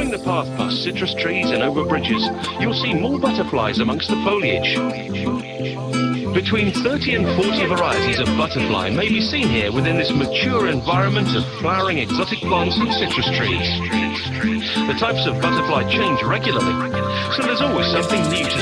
Following the path past citrus trees and over bridges, you'll see more butterflies amongst the foliage. Between 30 and 40 varieties of butterfly may be seen here within this mature environment of flowering exotic plants and citrus trees. The types of butterfly change regularly, so there's always something new to